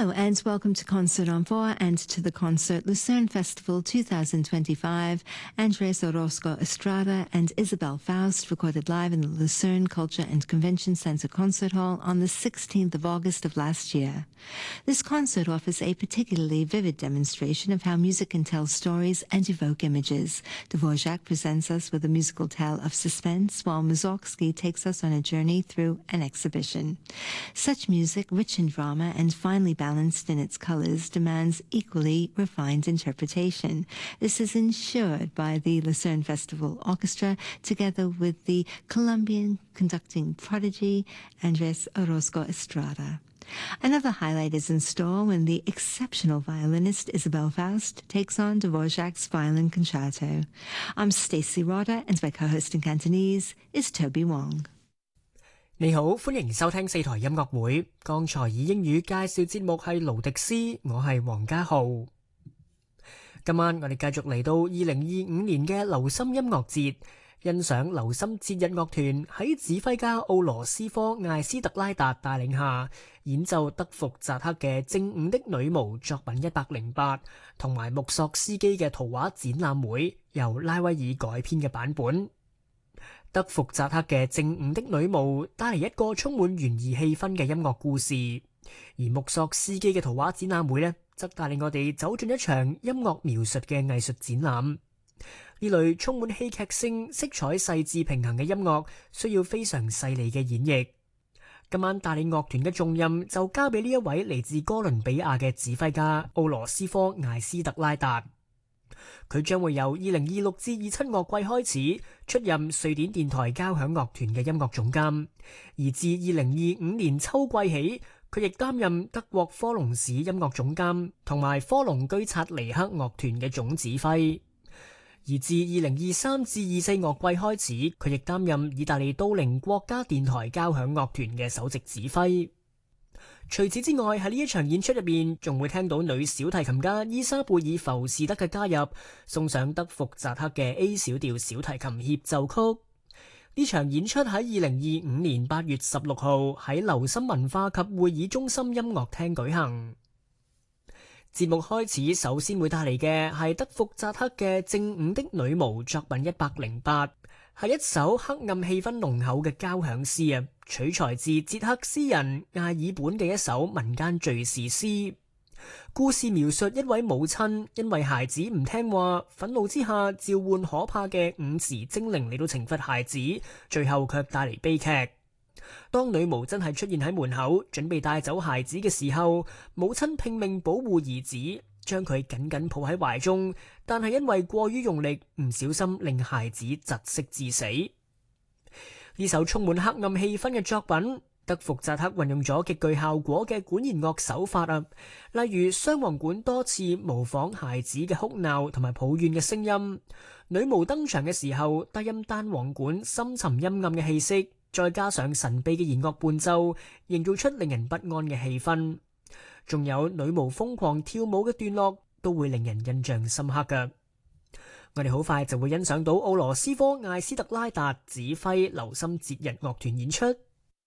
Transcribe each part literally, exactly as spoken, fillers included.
Hello and welcome to Concert on Four and to the Concert Lucerne Festival twenty twenty-five. Andres Orozco Estrada and Isabel Faust recorded live in the Lucerne Culture and Convention Center Concert Hall on the sixteenth of August of last year. This concert offers a particularly vivid demonstration of how music can tell stories and evoke images. Dvorak presents us with a musical tale of suspense, while Mussorgsky takes us on a journey through an exhibition. Such music, rich in drama and finely balanced in its colors, demands equally refined interpretation. This is ensured by the Lucerne Festival Orchestra, together with the Colombian conducting prodigy Andres Orozco Estrada. Another highlight is in store when the exceptional violinist Isabel Faust takes on Dvorak's Violin Concerto. I'm Stacey Roder, and my co-host in Cantonese is Toby Wong. 你好，歡迎收聽四台音樂會。剛才以英語介紹節目係勞迪斯，我係黃家浩。今晚我哋繼續嚟到二零二五年嘅流心音樂節，欣賞流心節日樂團喺指揮家奧羅斯科艾斯特拉達帶領下演奏德福扎克嘅正午的女巫作品一百零八，同埋穆索斯基嘅圖畫展覽會由拉威爾改編嘅版本。德福扎克嘅正午的女巫帶嚟一個充滿懸疑氣氛嘅音樂故事，而穆索斯基嘅圖畫展覽會呢，則帶領我哋走進一場音樂描述嘅藝術展覽。呢類充滿戲劇性、色彩細緻平衡嘅音樂，需要非常細膩嘅演繹。今晚帶領樂團嘅重任就交俾呢一位嚟自哥倫比亞嘅指揮家奧羅斯科艾斯特拉達。佢將會由二零二六至二七樂季開始出任瑞典電台交響樂團嘅音樂總監，而自二零二五年秋季起，佢亦擔任德國科隆市音樂總監同埋科隆居察尼克樂團嘅總指揮。而自二零二三至二四樂季開始，佢亦擔任意大利都靈國家電台交響樂團嘅首席指揮。除此之外，喺呢一場演出入面，仲會聽到女小提琴家伊莎貝爾浮士德嘅加入，送上德福扎克嘅 A 小調小提琴協奏曲。呢場演出喺二零二五年八月十六號喺流心文化及會議中心音樂廳舉行。節目開始首先會帶嚟嘅係德福扎克嘅正午的女巫作品一百零八，係一首黑暗氣氛濃厚嘅交響詩啊，取材自捷克詩人艾爾本嘅一首民間敘事詩。故事描述一位母親因為孩子唔聽話，憤怒之下召喚可怕嘅午時精靈嚟到懲罰孩子，最後卻帶嚟悲劇。當女巫真係出現喺門口，準備帶走孩子嘅時候，母親拼命保護兒子，將佢緊緊抱喺懷中，但係因為過於用力，唔小心令孩子窒息致死。呢首充滿黑暗氣氛嘅作品，德福扎克運用咗極具效果嘅管弦樂手法啊，例如雙簧管多次模仿孩子嘅哭鬧同埋抱怨嘅聲音。女巫登場嘅時候，低音單簧管深沉陰暗嘅氣息，再加上神秘嘅弦樂伴奏，營造出令人不安嘅氣氛。仲有女巫瘋狂跳舞嘅段落，都會令人印象深刻㗎。我哋好快就會欣賞到奧羅斯科艾斯特拉達指揮流心節日樂團演出。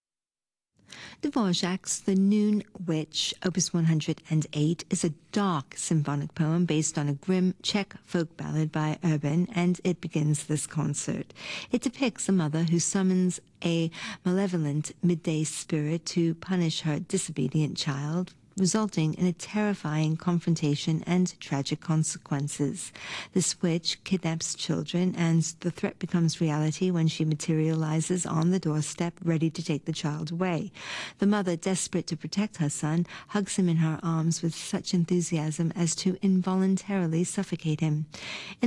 Dvorak's The Noon Witch, Opus one hundred eight, is a dark symphonic poem based on a grim Czech folk ballad by Urban, and it begins this concert. It depicts a mother who summons a malevolent midday spirit to punish her disobedient child, resulting in a terrifying confrontation and tragic consequences. This witch kidnaps children, and the threat becomes reality when she materializes on the doorstep, ready to take the child away. The mother, desperate to protect her son, hugs him in her arms with such enthusiasm as to involuntarily suffocate him. In